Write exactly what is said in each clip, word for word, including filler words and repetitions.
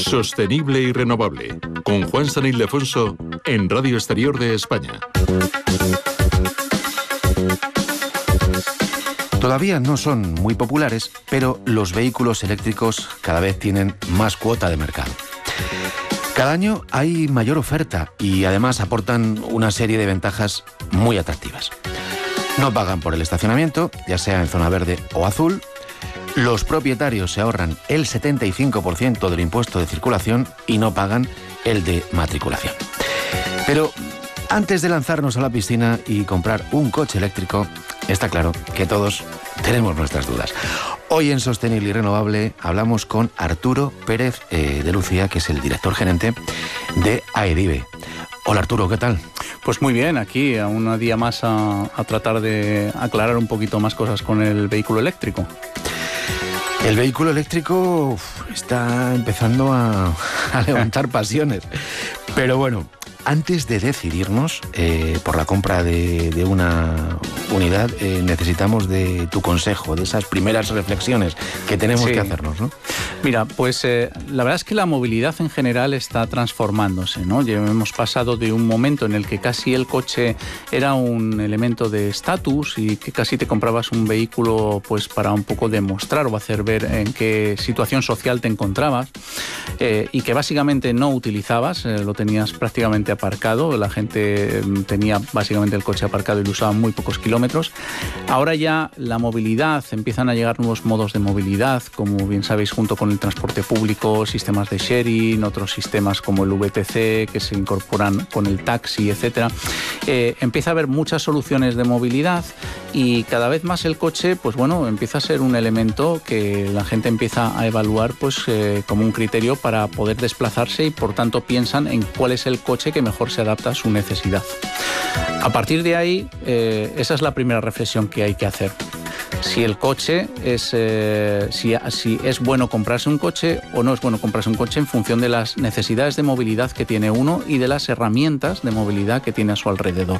Sostenible y renovable, con Juan San Ildefonso en Radio Exterior de España. Todavía no son muy populares, pero los vehículos eléctricos cada vez tienen más cuota de mercado. Cada año hay mayor oferta y además aportan una serie de ventajas muy atractivas. No pagan por el estacionamiento, ya sea en zona verde o azul. Los propietarios se ahorran el setenta y cinco por ciento del impuesto de circulación y no pagan el de matriculación. Pero antes de lanzarnos a la piscina y comprar un coche eléctrico, está claro que todos tenemos nuestras dudas. Hoy en Sostenible y Renovable hablamos con Arturo Pérez eh, de Lucía, que es el director gerente de Aedive. Hola Arturo, ¿qué tal? Pues muy bien, aquí a un día más a, a tratar de aclarar un poquito más cosas con el vehículo eléctrico. El vehículo eléctrico uf, está empezando a, a levantar pasiones. Pero bueno, antes de decidirnos eh, por la compra de, de una unidad, eh, necesitamos de tu consejo, de esas primeras reflexiones que tenemos sí. que hacernos, ¿no? Mira, pues eh, la verdad es que la movilidad en general está transformándose, ¿no? Ya hemos pasado de un momento en el que casi el coche era un elemento de estatus y que casi te comprabas un vehículo pues para un poco demostrar o hacer ver en qué situación social te encontrabas eh, y que básicamente no utilizabas, eh, lo tenías prácticamente aparcado, la gente tenía básicamente el coche aparcado y lo usaba muy pocos kilómetros. Ahora ya la movilidad, empiezan a llegar nuevos modos de movilidad, como bien sabéis, junto con el transporte público, sistemas de sharing, otros sistemas como el V T C que se incorporan con el taxi, etcétera. Eh, empieza a haber muchas soluciones de movilidad y cada vez más el coche, pues bueno, empieza a ser un elemento que la gente empieza a evaluar pues eh, como un criterio para poder desplazarse y por tanto piensan en cuál es el coche que mejor se adapta a su necesidad. A partir de ahí, eh, esa es la primera reflexión que hay que hacer. Si el coche es, eh, si, si es bueno comprarse un coche o no es bueno comprarse un coche en función de las necesidades de movilidad que tiene uno y de las herramientas de movilidad que tiene a su alrededor.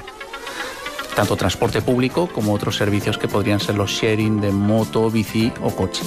Tanto transporte público como otros servicios que podrían ser los sharing de moto, bici o coche.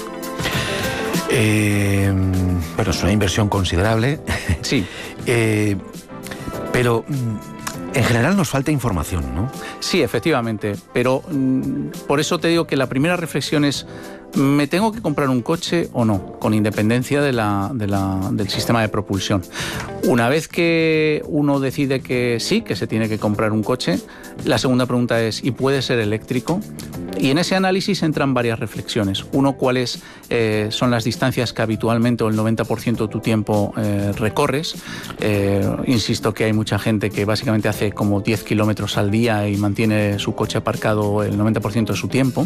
Eh, bueno, es una inversión considerable. Sí. eh, pero en general nos falta información, ¿no? Sí, efectivamente, pero mmm, por eso te digo que la primera reflexión es: ¿me tengo que comprar un coche o no? Con independencia de la, de la, del sistema de propulsión. Una vez que uno decide que sí, que se tiene que comprar un coche, la segunda pregunta es: ¿y puede ser eléctrico? Y en ese análisis entran varias reflexiones. Uno, cuáles eh, son las distancias que habitualmente o el noventa por ciento de tu tiempo eh, recorres. Eh, insisto que hay mucha gente que básicamente hace como diez kilómetros al día y mantiene su coche aparcado el noventa por ciento de su tiempo.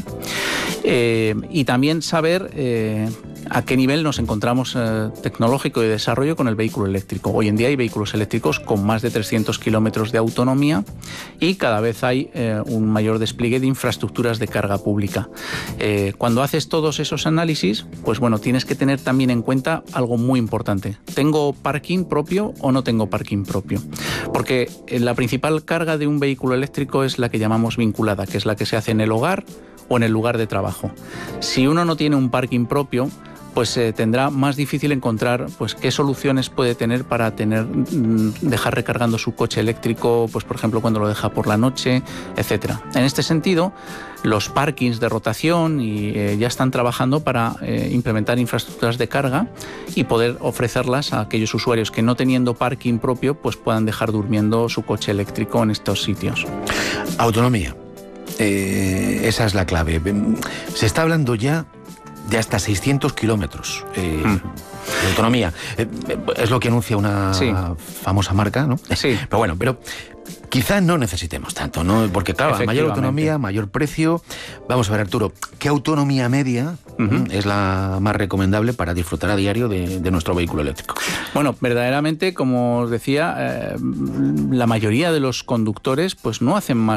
Eh, y también saber eh, a qué nivel nos encontramos eh, tecnológico y de desarrollo con el vehículo eléctrico. Hoy en día hay vehículos eléctricos con más de trescientos kilómetros de autonomía y cada vez hay eh, un mayor despliegue de infraestructuras de carga pública. Eh, cuando haces todos esos análisis, pues bueno, tienes que tener también en cuenta algo muy importante. ¿Tengo parking propio o no tengo parking propio? Porque la principal carga de un vehículo eléctrico es la que llamamos vinculada, que es la que se hace en el hogar o en el lugar de trabajo. Si uno no tiene un parking propio, pues eh, tendrá más difícil encontrar pues qué soluciones puede tener para tener dejar recargando su coche eléctrico, pues por ejemplo cuando lo deja por la noche, etcétera. En este sentido, los parkings de rotación y, eh, ya están trabajando para eh, implementar infraestructuras de carga y poder ofrecerlas a aquellos usuarios que no teniendo parking propio pues puedan dejar durmiendo su coche eléctrico en estos sitios. Autonomía. Eh, esa es la clave. Se está hablando ya de hasta seiscientos kilómetros eh, mm. de autonomía. Eh, es lo que anuncia una sí. famosa marca, ¿no? Sí. Pero bueno, pero quizá no necesitemos tanto, ¿no? Porque claro, mayor autonomía, mayor precio. Vamos a ver, Arturo, ¿qué autonomía media uh-huh. es la más recomendable para disfrutar a diario de, de nuestro vehículo eléctrico? Bueno, verdaderamente, como os decía, eh, la mayoría de los conductores pues no hacen más